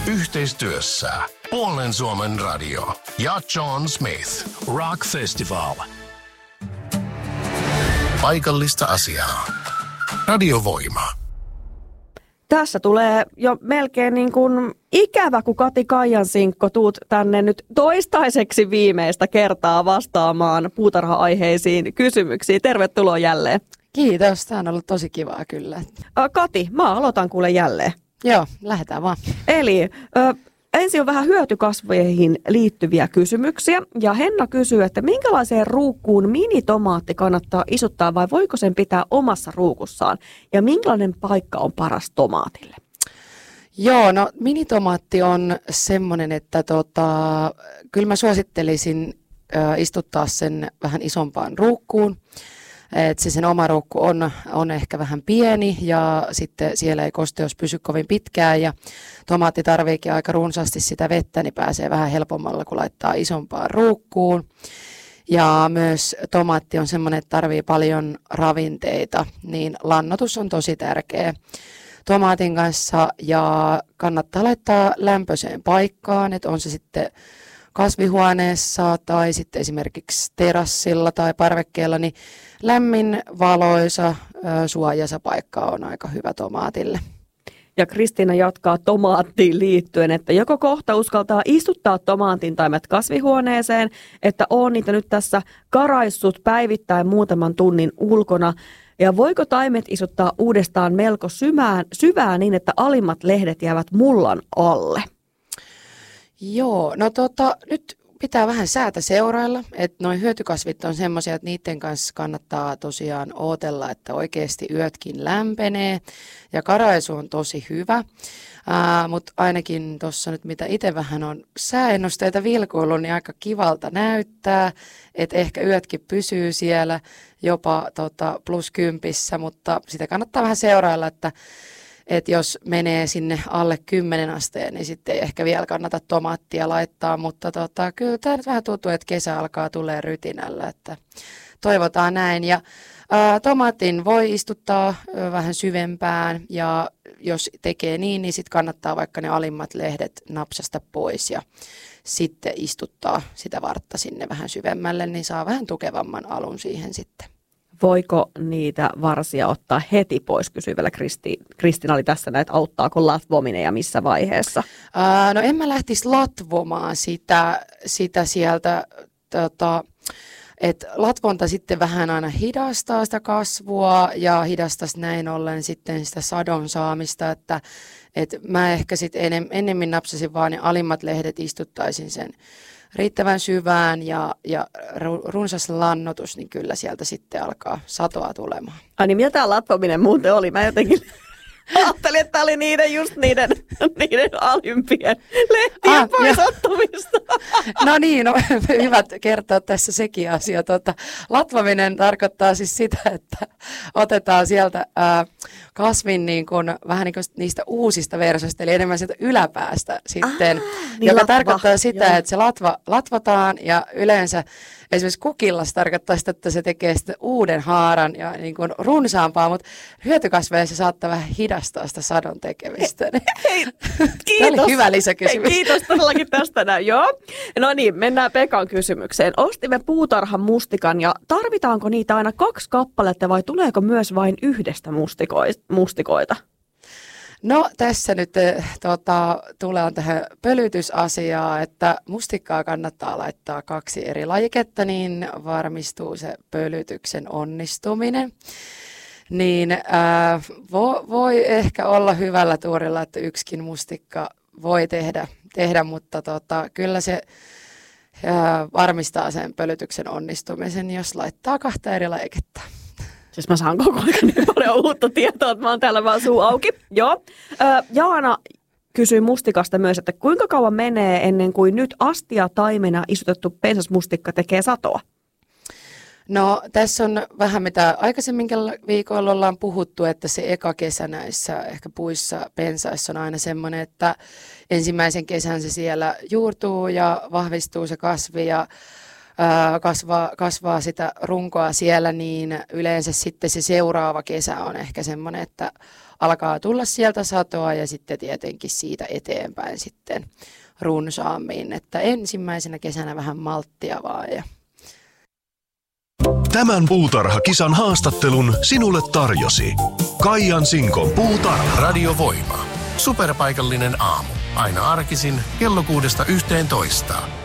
Yhteistyössä Puolen Suomen radio ja John Smith Rock Festival. Paikallista asiaa. Radiovoima. Tässä tulee jo melkein niin kuin ikävä, kun Kati Kaijansinkko tuut tänne nyt toistaiseksi viimeistä kertaa vastaamaan puutarha-aiheisiin kysymyksiin. Tervetuloa jälleen. Kiitos, tämä on ollut tosi kivaa kyllä. Kati, mä aloitan kuule jälleen. Joo, lähdetään vaan. Eli ensin on vähän hyötykasveihin liittyviä kysymyksiä. Ja Henna kysyy, että minkälaiseen ruukkuun minitomaatti kannattaa isuttaa vai voiko sen pitää omassa ruukussaan? Ja minkälainen paikka on paras tomaatille? Joo, no minitomaatti on semmoinen, että kyllä mä suosittelisin istuttaa sen vähän isompaan ruukkuun. Et se sen oma ruukku on ehkä vähän pieni ja sitten siellä ei kosteus pysy kovin pitkään ja tomaatti tarviikin aika runsaasti sitä vettä, niin pääsee vähän helpommalla, kun laittaa isompaan ruukkuun. Ja myös tomaatti on semmoinen, että tarvii paljon ravinteita, niin lannoitus on tosi tärkeä tomaatin kanssa ja kannattaa laittaa lämpöiseen paikkaan, että on se sitten kasvihuoneessa tai sitten esimerkiksi terassilla tai parvekkeella, niin lämmin, valoisa, suojaisa paikka on aika hyvä tomaatille. Ja Kristiina jatkaa tomaattiin liittyen, että joko kohta uskaltaa istuttaa tomaatintaimet kasvihuoneeseen, että on niitä nyt tässä karaissut päivittäin muutaman tunnin ulkona. Ja voiko taimet istuttaa uudestaan melko syvään niin, että alimmat lehdet jäävät mullan alle? Joo, no nyt pitää vähän säätä seurailla, että nuo hyötykasvit on semmoisia, että niiden kanssa kannattaa tosiaan ootella, että oikeasti yötkin lämpenee ja karaisu on tosi hyvä, mutta ainakin tuossa nyt mitä itse vähän on sääennusteita vilkuillut, niin aika kivalta näyttää, että ehkä yötkin pysyy siellä jopa +10, mutta sitä kannattaa vähän seurailla, että jos menee sinne alle 10 asteen, niin sitten ei ehkä vielä kannata tomaattia laittaa, mutta kyllä tämä nyt vähän tuntuu, että kesä alkaa tulee rytinällä, että toivotaan näin. Ja tomaatin voi istuttaa vähän syvempään ja jos tekee niin sitten kannattaa vaikka ne alimmat lehdet napsasta pois ja sitten istuttaa sitä vartta sinne vähän syvemmälle, niin saa vähän tukevamman alun siihen sitten. Voiko niitä varsia ottaa heti pois, kysyy vielä Kristiina oli tässä näin, että auttaako latvominen ja missä vaiheessa? No en mä lähtisi latvomaan sitä sieltä, että latvonta sitten vähän aina hidastaa sitä kasvua ja hidastaisi näin ollen sitten sitä sadon saamista, että mä ehkä sitten ennemmin napsasin vaan ne alimmat lehdet, istuttaisin sen riittävän syvään ja runsas lannoitus, niin kyllä sieltä sitten alkaa satoa tulemaan. Ai niin, mitä tämä latvominen muuten oli? Mä jotenkin ajattelin, että tämä oli niiden alimpien lehtien pois ottamista. No niin, hyvä kertoa tässä sekin asia. Latvominen tarkoittaa siis sitä, että otetaan sieltä kasvin niin kuin, vähän niin kuin niistä uusista versoista, eli enemmän sieltä yläpäästä sitten, niin joka tarkoittaa sitä, joo, että se latvataan ja yleensä esimerkiksi kukilla se tarkoittaa sitä, että se tekee sitten uuden haaran ja niin kuin runsaampaa, mutta hyötykasveissa saattaa vähän hidastaa sitä sadon tekemistä. Hei, kiitos. Tämä oli hyvä lisäkysymys. Kiitos todellakin tästä näin, joo. No niin, mennään Pekan kysymykseen. Ostimme puutarhan mustikan ja tarvitaanko niitä aina 2 kappaletta vai tuleeko myös vain yhdestä mustikoita? No tässä nyt tulee tähän pölytysasiaan, että mustikkaa kannattaa laittaa 2 eri lajiketta, niin varmistuu se pölytyksen onnistuminen. Niin voi ehkä olla hyvällä tuurilla, että yksikin mustikka voi tehdä mutta kyllä se varmistaa sen pölytyksen onnistumisen, jos laittaa 2 eri lajiketta. Siis mä saan koko ajan niin paljon uutta tietoa, että mä oon täällä vaan suu auki. Joo. Jaana kysyy mustikasta myös, että kuinka kauan menee ennen kuin nyt astiataimena istutettu pensasmustikka tekee satoa? No tässä on vähän mitä aikaisemmin viikoilla ollaan puhuttu, että se eka kesä näissä ehkä puissa pensaissa on aina semmoinen, että ensimmäisen kesän se siellä juurtuu ja vahvistuu se kasvi ja kasvaa sitä runkoa siellä, niin yleensä sitten se seuraava kesä on ehkä semmoinen, että alkaa tulla sieltä satoa ja sitten tietenkin siitä eteenpäin sitten runsaammin, että ensimmäisenä kesänä vähän malttia vaan. Tämän puutarhakisan haastattelun sinulle tarjosi Kaijan Sinkon puutarha. Radio Voima. Superpaikallinen aamu. Aina arkisin kello 6–11.